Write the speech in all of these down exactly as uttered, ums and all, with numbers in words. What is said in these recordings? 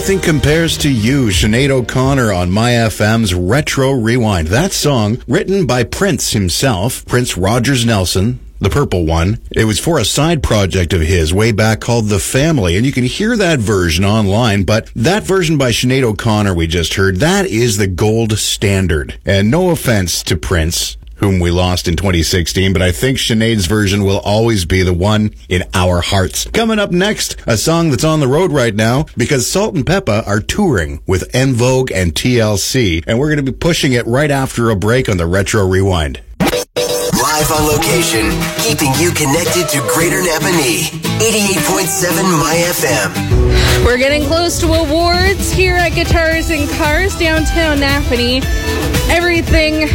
Nothing Compares to You, Sinead O'Connor on My F M's Retro Rewind. That song, written by Prince himself, Prince Rogers Nelson, the purple one. It was for a side project of his way back called The Family, and you can hear that version online, but that version by Sinead O'Connor we just heard, that is the gold standard. And no offense to Prince, whom we lost in twenty sixteen, but I think Sinead's version will always be the one in our hearts. Coming up next, a song that's on the road right now because Salt and Peppa are touring with En Vogue and T L C, and we're going to be pushing it right after a break on the Retro Rewind. Live on location, keeping you connected to Greater Napanee. eighty-eight point seven My F M. We're getting close to awards here at Guitars and Cars, downtown Napanee. Everything,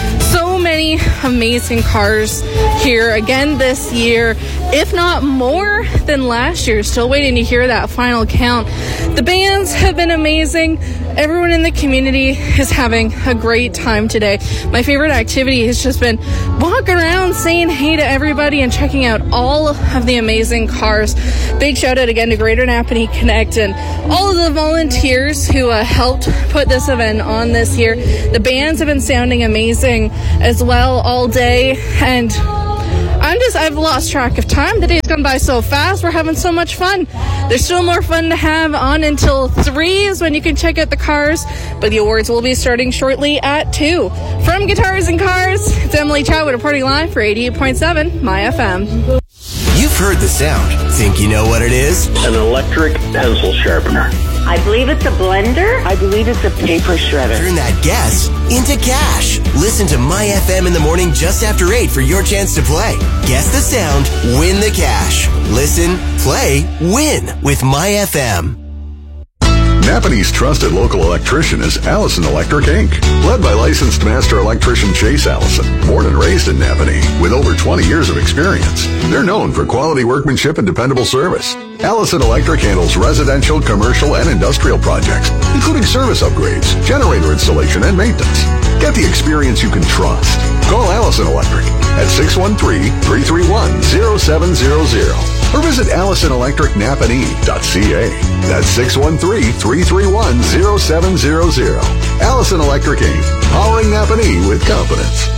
so many amazing cars here again this year, if not more than last year. Still waiting to hear that final count. The bands have been amazing. Everyone in the community is having a great time today. My favorite activity has just been walking around saying hey to everybody and checking out all of the amazing cars. Big shout out again to Greater Napanee Connect and all of the volunteers who uh, helped put this event on this year. The bands have been sounding amazing as well all day, and I'm just, I've lost track of time. The day's gone by so fast. We're having so much fun. There's still more fun to have on until three is when you can check out the cars, but the awards will be starting shortly at two. From Guitars and Cars, it's Emily Chow reporting live for eighty-eight point seven My F M. You've heard the sound. Think you know what it is? An electric pencil sharpener. I believe it's a blender. I believe it's a paper shredder. Turn that guess into cash. Listen to My F M in the morning just after eight for your chance to play. Guess the sound, win the cash. Listen, play, win with My F M. Napanee's trusted local electrician is Allison Electric Incorporated. Led by licensed master electrician Chase Allison. Born and raised in Napanee with over twenty years of experience. They're known for quality workmanship and dependable service. Allison Electric handles residential, commercial, and industrial projects, including service upgrades, generator installation, and maintenance. Get the experience you can trust. Call Allison Electric at six one three, three three one, zero seven zero zero or visit allison electric napanee dot c a. That's six one three, three three one, zero seven zero zero. Allison Electric Incorporated. Powering Napanee with confidence.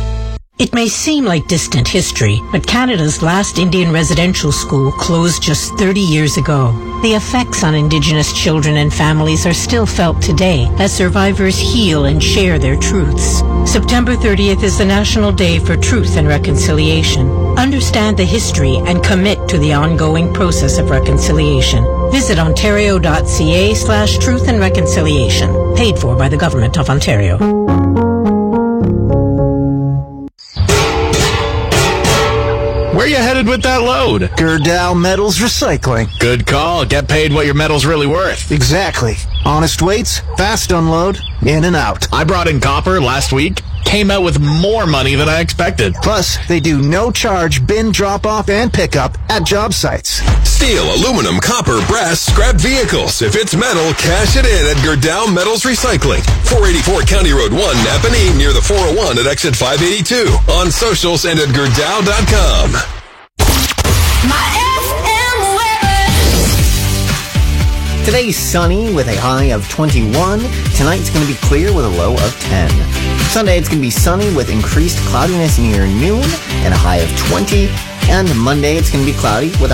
It may seem like distant history, but Canada's last Indian residential school closed just thirty years ago. The effects on Indigenous children and families are still felt today as survivors heal and share their truths. September thirtieth is the National Day for Truth and Reconciliation. Understand the history and commit to the ongoing process of reconciliation. Visit ontario.ca slash truth and reconciliation. Paid for by the Government of Ontario. Where you headed with that load? Gerdau Metals Recycling. Good call. Get paid what your metal's really worth. Exactly. Honest weights, fast unload, in and out. I brought in copper last week. Came out with more money than I expected. Plus, they do no charge bin drop-off and pickup at job sites. Steel, aluminum, copper, brass, scrap vehicles. If it's metal, cash it in at Gerdau Metals Recycling. four eighty-four County Road one, Napanee, near the four oh one at exit five eighty-two. On socials and at gerdau dot com. Today's sunny with a high of twenty-one. Tonight's going to be clear with a low of ten. Sunday it's going to be sunny with increased cloudiness near noon and a high of twenty. And Monday it's going to be cloudy with a